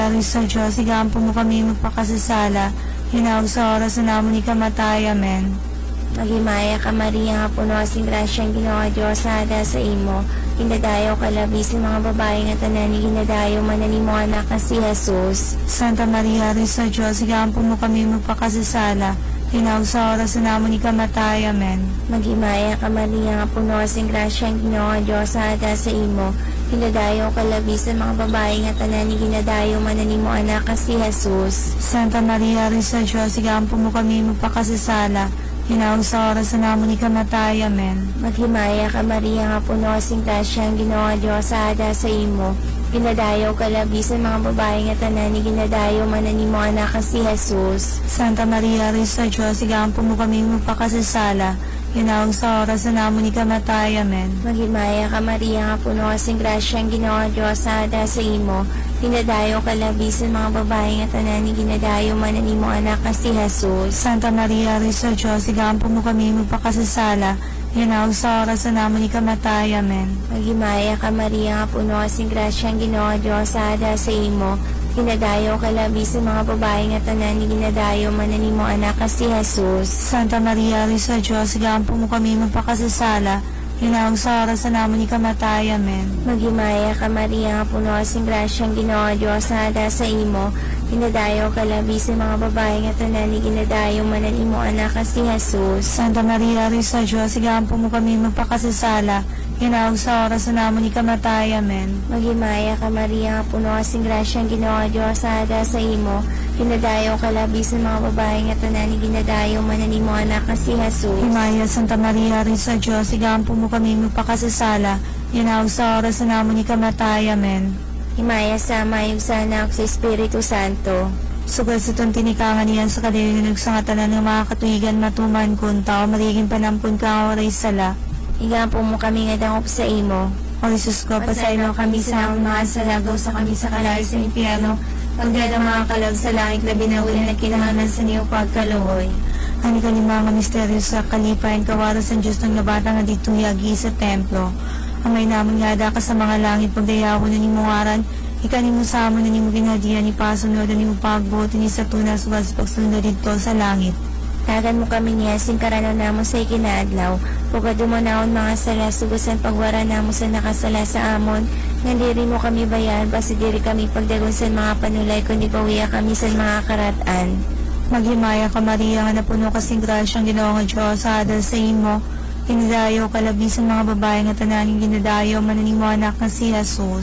Dari sa Diyos, igampo mo kami magpakasasala, hinawag sa oras na namon ni kamatay. Amen. Maghimaya ka Maria, nga puno kasing grasyang Ginoo Diyos ada sa imo. Kinadayo ka labi sa mga babae nga tanan ni ginadayo manan mo anak nga si Jesus. Santa Maria, Dari sa Diyos, igampo mo kami magpakasasala, hinawag sa oras na namon ni kamatay. Amen. Maghimaya ka Maria, nga puno kasing grasyang Ginoo Diyos ada sa imo. Kinadayo ka labi sa mga babae nga tanan ni ginadayo manan mo anak nga si Jesus. Santa Maria, Dari sa Diyos, igampo mo kami magpakasasala, hinawag sa oras na namon ni kamatay. Amen. Maghimaya ka Maria, nga puno kasing grasyang Ginoo Diyos ada sa imo. Kinadayo ka labi sa mga babae nga tanan ni ginadayo manan mo anak nga si Jesus. Santa Maria, Dari sa Diyos, igampo mo kami magpakasasala, hinawag sa oras na namon ni kamatay. Amen. Maghimaya ka Maria, nga puno kasing grasyang Ginoo Diyos ada sa imo. Kinadayo ka labi sa mga babae nga tanan ni ginadayo manan mo anak nga si Jesus. Santa Maria, Dari sa Diyos, igampo mo kami magpakasasala, hinawag sa oras na namon ni kamatay. Amen. Maghimaya ka Maria, nga puno kasing grasyang Ginoo Diyos ada sa imo. Kinadayo ka labi sa mga babae nga tanan ni ginadayo manan mo anak nga si Jesus. Santa Maria, Dari sa Diyos, igampo mo kami magpakasasala, hinawag sa oras na namon ni kamatay. Amen. Maghimaya ka Maria, nga puno kasing grasyang Ginoo Diyos ada sa imo. Kinadayo ka labi sa mga babae nga tanan ni ginadayo manan mo anak nga si Jesus. Santa Maria, Dari sa Diyos, igampo mo kami magpakasasala, hinawag sa oras na namon ni kamatay. Amen. Maghimaya ka Maria, nga puno kasing grasyang Ginoo Diyos ada sa imo. Kinadayo ka labi sa mga babae nga tanan ni ginadayo manan mo anak nga si Jesus. Himaya, Santa Maria, Dari sa Diyos, igampo mo kami magpakasasala, hinawag sa oras na namon ni kamatay. Amen. Himaya sa mayog sa anak sa Espiritu Santo. Sugal sa itong tinikangan niyan sa kadilinig sa ngatanan ng mga katuigan matuman kung tao mariging panampun ka ang oray sala. Igampo mo kami nga dangop sa imo. O Jesus ko, pasaylo kami sa among mga salagaw sa kami sa kalay sa impyerno, pagdala mga kalag sa langit na binawin na kinahanan sa niyo pagkaluhoy. Ang ikalimang misteryo sa kalipayan kawaras ang Diyos ng nabata nga dituyagi sa templo. Ang may naman nga da ka sa mga langit pagdayawon na ni Mungaran, ikanin mo sa amon na ni mo ginadian ni pasunod na ni mo pagbuti ni sa tunas was pagsunod dito sa langit. Tagan mo kami niya sing karanaw namo sa ikinaadlaw. Pugad mo naon mga sala sugusan pagwara namo sa nakasala sa amon. Nandiri mo kami bayan basi diri kami pagdagon sa mga panulay kundi bawiya kami sa mga karatan. Maghimaya ka Maria nga napuno kasing grasyang Ginoo nga Diyos ada sa imo. Ginadayo ka labi sa mga babae nga tananing ginadayo manan mo anak nga si Jesus.